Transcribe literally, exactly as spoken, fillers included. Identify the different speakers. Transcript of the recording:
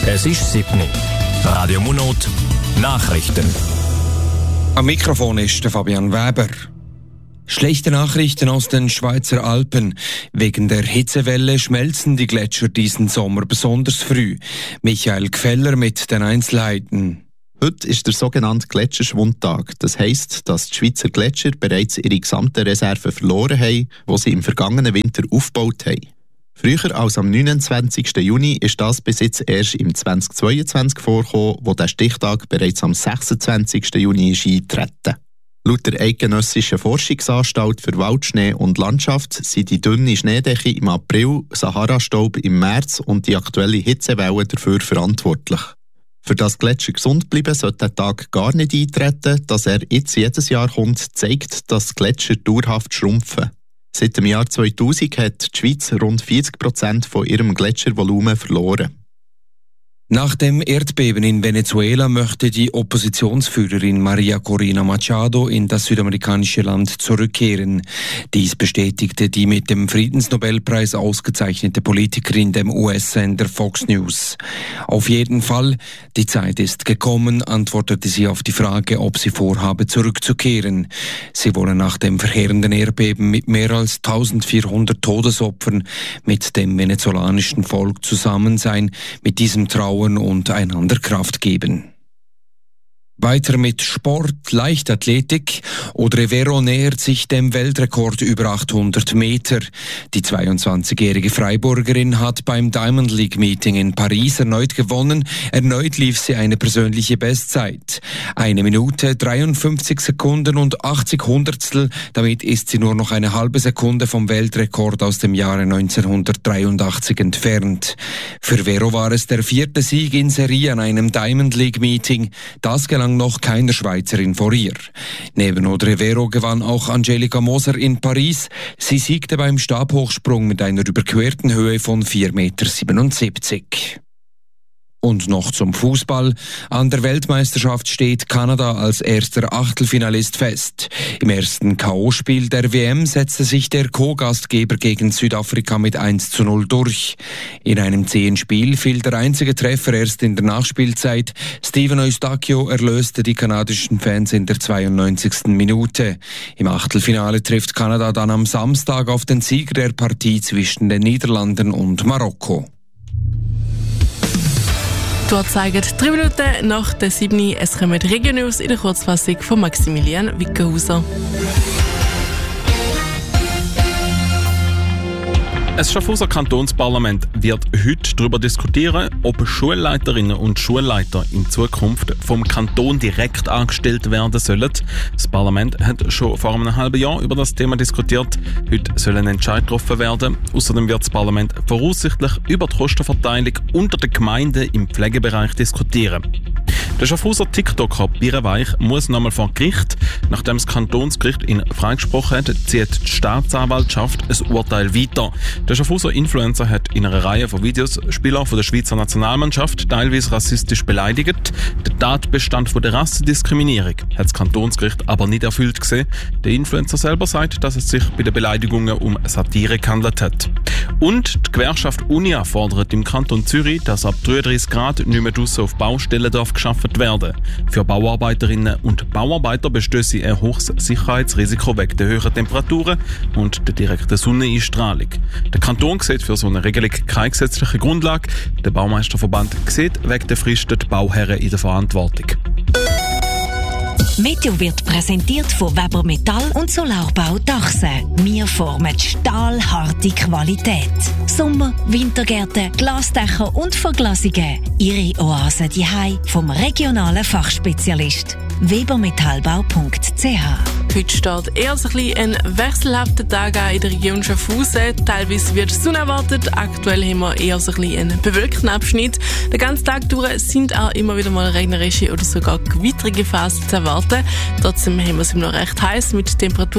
Speaker 1: Es ist sieben Uhr. Radio Munot, Nachrichten.
Speaker 2: Am Mikrofon ist der Fabian Weber. Schlechte Nachrichten aus den Schweizer Alpen. Wegen der Hitzewelle schmelzen die Gletscher diesen Sommer besonders früh. Michael Gfeller mit den Einzelheiten.
Speaker 3: Heute ist der sogenannte Gletscherschwundtag. Das heisst, dass die Schweizer Gletscher bereits ihre gesamten Reserven verloren haben, die sie im vergangenen Winter aufgebaut haben. Früher als am neunundzwanzigsten Juni ist das bis jetzt erst im zweitausendzweiundzwanzig vorgekommen, wo der Stichtag bereits am sechsundzwanzigsten Juni ist eingetreten. Laut der Eidgenössischen Forschungsanstalt für Waldschnee und Landschaft sind die dünne Schneedecke im April, Sahara-Staub im März und die aktuelle Hitzewelle dafür verantwortlich. Für das Gletscher gesund bleiben sollte der Tag gar nicht eintreten. Dass er jetzt jedes Jahr kommt, zeigt, dass die Gletscher dauerhaft schrumpfen. Seit dem Jahr zweitausend hat die Schweiz rund vierzig Prozent von ihrem Gletschervolumen verloren.
Speaker 2: Nach dem Erdbeben in Venezuela möchte die Oppositionsführerin Maria Corina Machado in das südamerikanische Land zurückkehren. Dies bestätigte die mit dem Friedensnobelpreis ausgezeichnete Politikerin dem U S-Sender Fox News. Auf jeden Fall, die Zeit ist gekommen, antwortete sie auf die Frage, ob sie vorhabe, zurückzukehren. Sie wolle nach dem verheerenden Erdbeben mit mehr als eintausendvierhundert Todesopfern mit dem venezolanischen Volk zusammen sein, mit diesem Trauer und einander Kraft geben. Weiter mit Sport, Leichtathletik. Audrey Vero nähert sich dem Weltrekord über achthundert Meter. Die zweiundzwanzigjährige Freiburgerin hat beim Diamond League Meeting in Paris erneut gewonnen. Erneut lief sie eine persönliche Bestzeit. Eine Minute, dreiundfünfzig Sekunden und achtzig Hundertstel. Damit ist sie nur noch eine halbe Sekunde vom Weltrekord aus dem Jahre neunzehnhundertdreiundachtzig entfernt. Für Vero war es der vierte Sieg in Serie an einem Diamond League Meeting. Das gelang noch keiner Schweizerin vor ihr. Neben Audrey Vero gewann auch Angelika Moser in Paris. Sie siegte beim Stabhochsprung mit einer überquerten Höhe von vier Komma siebenundsiebzig Meter. Und noch zum Fußball. An der Weltmeisterschaft steht Kanada als erster Achtelfinalist fest. Im ersten K O-Spiel der W M setzte sich der Co-Gastgeber gegen Südafrika mit eins zu null durch. In einem zähen Spiel fiel der einzige Treffer erst in der Nachspielzeit. Steven Eustachio erlöste die kanadischen Fans in der zweiundneunzigsten Minute. Im Achtelfinale trifft Kanada dann am Samstag auf den Sieger der Partie zwischen den Niederlanden und Marokko.
Speaker 4: Dort zeigen drei Minuten nach der sieben. Es kommen Region-News in der Kurzfassung von Maximilian Wickenhauser.
Speaker 5: Das Schaffhauser Kantonsparlament wird heute darüber diskutieren, ob Schulleiterinnen und Schulleiter in Zukunft vom Kanton direkt angestellt werden sollen. Das Parlament hat schon vor einem halben Jahr über das Thema diskutiert. Heute soll ein Entscheid getroffen werden. Außerdem wird das Parlament voraussichtlich über die Kostenverteilung unter den Gemeinden im Pflegebereich diskutieren. Der Schaffhauser TikToker Birre Weich muss nochmal vor Gericht. Nachdem das Kantonsgericht ihn freigesprochen hat, zieht die Staatsanwaltschaft ein Urteil weiter. Der Schaffhauser Influencer hat in einer Reihe von Videos Spieler von der Schweizer Nationalmannschaft teilweise rassistisch beleidigt. Der Tatbestand von der Rassendiskriminierung hat das Kantonsgericht aber nicht erfüllt gesehen. Der Influencer selber sagt, dass es sich bei den Beleidigungen um Satire gehandelt hat. Und die Gewerkschaft Unia fordert im Kanton Zürich, dass ab dreiunddreißig Grad nicht mehr draussen auf Baustellen darf geschafft werden. Für Bauarbeiterinnen und Bauarbeiter besteht ein hohes Sicherheitsrisiko wegen der höheren Temperaturen und der direkten Sonneneinstrahlung. Der Kanton sieht für so eine Regelung keine gesetzliche Grundlage. Der Baumeisterverband sieht wegen der Fristen die Bauherren in der Verantwortung.
Speaker 6: Meteo wird präsentiert von Weber Metall und Solarbau Dachse. Wir formen stahlharte Qualität. Sommer-, Wintergärten, Glasdächer und Verglasungen. Ihre Oase daheim vom regionalen Fachspezialist. webermetallbau punkt c h.
Speaker 4: Heute steht eher so ein, bisschen ein wechselhafter Tag in der Region Schaffhausen. Teilweise wird Sonne erwartet. Aktuell haben wir eher so ein bisschen einen bewölkten Abschnitt. Den ganzen Tag durch sind auch immer wieder mal regnerische oder sogar gewittrige Phasen zu erwarten. Trotzdem haben wir es immer noch recht heiß mit Temperaturen